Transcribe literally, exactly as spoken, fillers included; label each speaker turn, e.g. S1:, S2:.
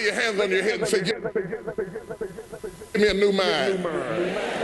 S1: lay your hands on your head and say, give me a new mind.